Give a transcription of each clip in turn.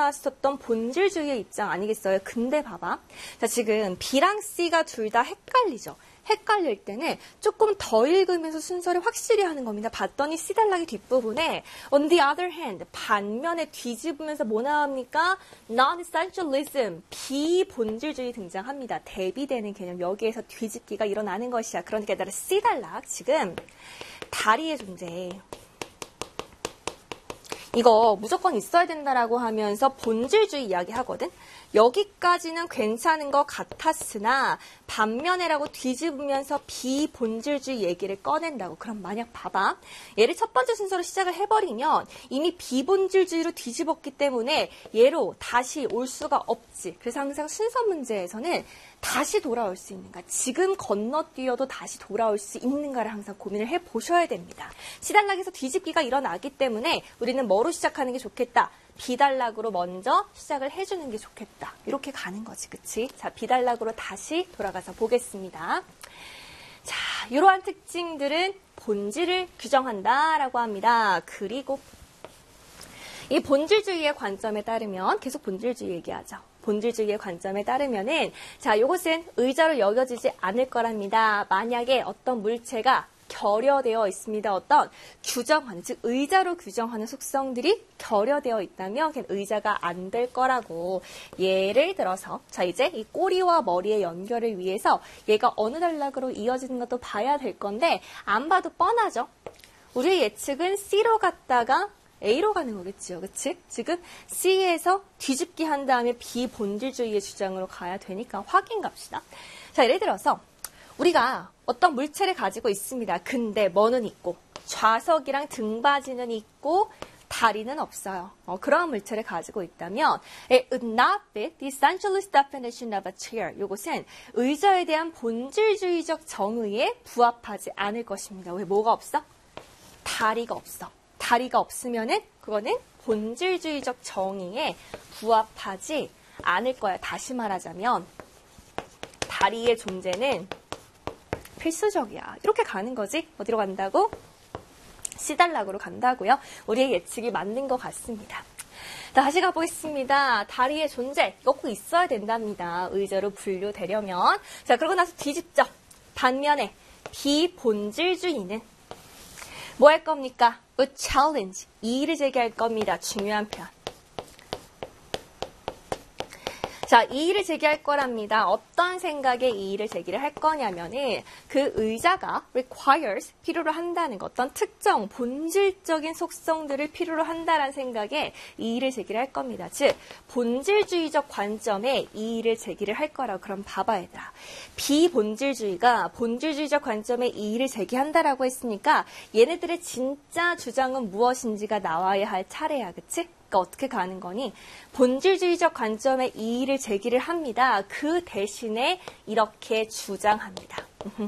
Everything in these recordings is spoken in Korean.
나왔었던 본질주의의 입장 아니겠어요? 근데 봐봐. 자, 지금 B랑 C가 둘 다 헷갈리죠? 헷갈릴 때는 조금 더 읽으면서 순서를 확실히 하는 겁니다. 봤더니 C 단락의 뒷부분에 on the other hand, 반면에 뒤집으면서 뭐 나옵니까? non-essentialism, 비본질주의 등장합니다. 대비되는 개념, 여기에서 뒤집기가 일어나는 것이야. 그러니까 얘들아 C 단락, 지금 다리의 존재. 이거 무조건 있어야 된다라고 하면서 본질주의 이야기 하거든? 여기까지는 괜찮은 것 같았으나 반면에라고 뒤집으면서 비본질주의 얘기를 꺼낸다고. 그럼 만약 봐봐. 얘를 첫 번째 순서로 시작을 해버리면 이미 비본질주의로 뒤집었기 때문에 얘로 다시 올 수가 없지. 그래서 항상 순서 문제에서는 다시 돌아올 수 있는가, 지금 건너뛰어도 다시 돌아올 수 있는가를 항상 고민을 해보셔야 됩니다. C단락에서 뒤집기가 일어나기 때문에 우리는 뭐로 시작하는 게 좋겠다? B단락으로 먼저 시작을 해주는 게 좋겠다. 이렇게 가는 거지, 그치? 자, B단락으로 다시 돌아가서 보겠습니다. 자, 이러한 특징들은 본질을 규정한다라고 합니다. 그리고 이 본질주의의 관점에 따르면, 계속 본질주의 얘기하죠. 본질주의의 관점에 따르면은, 자, 이것은 의자로 여겨지지 않을 거랍니다. 만약에 어떤 물체가 결여되어 있습니다. 어떤 규정하는, 즉 의자로 규정하는 속성들이 결여되어 있다면 그냥 의자가 안 될 거라고. 예를 들어서, 자, 이제 이 꼬리와 머리의 연결을 위해서 얘가 어느 단락으로 이어지는 것도 봐야 될 건데, 안 봐도 뻔하죠. 우리의 예측은 C로 갔다가 A로 가는 거겠지요. 그치? 지금 C에서 뒤집기 한 다음에 비본질주의의 주장으로 가야 되니까 확인 갑시다. 자, 예를 들어서 우리가 어떤 물체를 가지고 있습니다. 근데 뭐는 있고 좌석이랑 등받이는 있고 다리는 없어요. 그런 물체를 가지고 있다면 it would not fit the essentialist definition of a chair. 이것은 의자에 대한 본질주의적 정의에 부합하지 않을 것입니다. 왜? 뭐가 없어? 다리가 없어. 다리가 없으면은 그거는 본질주의적 정의에 부합하지 않을 거야. 다시 말하자면 다리의 존재는 필수적이야. 이렇게 가는 거지. 어디로 간다고? C단락으로 간다고요. 우리의 예측이 맞는 것 같습니다. 다시 가보겠습니다. 다리의 존재, 이거 꼭 있어야 된답니다. 의자로 분류되려면. 자, 그러고 나서 뒤집죠. 반면에 비본질주의는 뭐 할 겁니까? A challenge, 이의를 제기할 겁니다. 중요한 표현. 자, 이의를 제기할 거랍니다. 어떤 생각에 이의를 제기를 할 거냐면은 그 의자가 requires, 필요로 한다는 것, 어떤 특정 본질적인 속성들을 필요로 한다라는 생각에 이의를 제기를 할 겁니다. 즉, 본질주의적 관점에 이의를 제기를 할 거라고. 그럼 봐봐 얘들아. 비본질주의가 본질주의적 관점에 이의를 제기한다라고 했으니까 얘네들의 진짜 주장은 무엇인지가 나와야 할 차례야. 그치? 그러니까 어떻게 가는 거니? 본질주의적 관점에 이의를 제기를 합니다. 그 대신에 이렇게 주장합니다.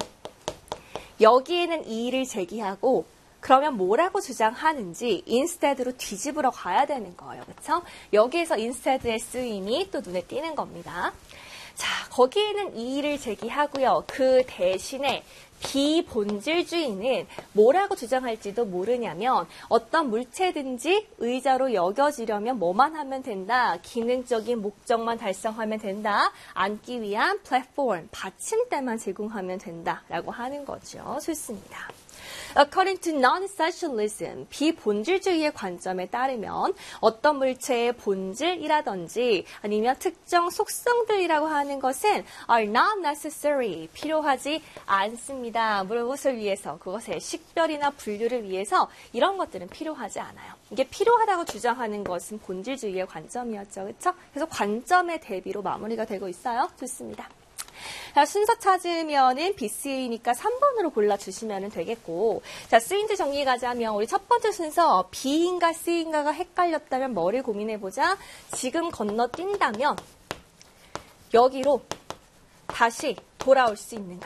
여기에는 이의를 제기하고 그러면 뭐라고 주장하는지 instead로 뒤집으러 가야 되는 거예요. 그렇죠? 여기에서 instead의 쓰임이 또 눈에 띄는 겁니다. 자, 거기에는 이의를 제기하고요. 그 대신에 비본질주의는 뭐라고 주장할지도 모르냐면 어떤 물체든지 의자로 여겨지려면 뭐만 하면 된다. 기능적인 목적만 달성하면 된다. 앉기 위한 플랫폼, 받침대만 제공하면 된다라고 하는 거죠. 좋습니다. According to non-essentialism, 비본질주의의 관점에 따르면 어떤 물체의 본질이라든지 아니면 특정 속성들이라고 하는 것은 are not necessary, 필요하지 않습니다. 무엇을 위해서? 그것의 식별이나 분류를 위해서 이런 것들은 필요하지 않아요. 이게 필요하다고 주장하는 것은 본질주의의 관점이었죠. 그렇죠? 그래서 관점의 대비로 마무리가 되고 있어요. 좋습니다. 자, 순서 찾으면은 BC니까 3번으로 골라주시면 되겠고, 자, 쓰인지 정리가자면 우리 첫 번째 순서 B인가 C인가가 헷갈렸다면 뭐를 고민해보자. 지금 건너뛴다면 여기로 다시 돌아올 수 있는가?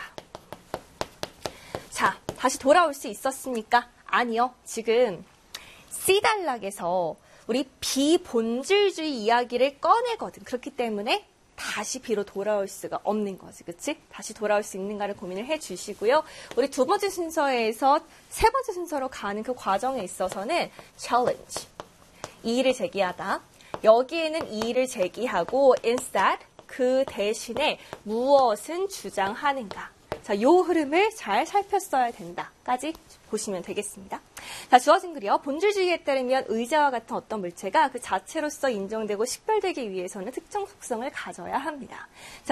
자, 다시 돌아올 수 있었습니까? 아니요. 지금 C단락에서 우리 비본질주의 이야기를 꺼내거든. 그렇기 때문에 다시 B로 돌아올 수가 없는 거지. 그치? 다시 돌아올 수 있는가를 고민을 해주시고요. 우리 두 번째 순서에서 세 번째 순서로 가는 그 과정에 있어서는 challenge, 이의를 제기하다. 여기에는 이의를 제기하고 instead 그 대신에 무엇은 주장하는가. 자, 요 흐름을 잘 살폈어야 된다까지 보시면 되겠습니다. 자, 주어진 글이요. 본질주의에 따르면 의자와 같은 어떤 물체가 그 자체로서 인정되고 식별되기 위해서는 특정 속성을 가져야 합니다. 자,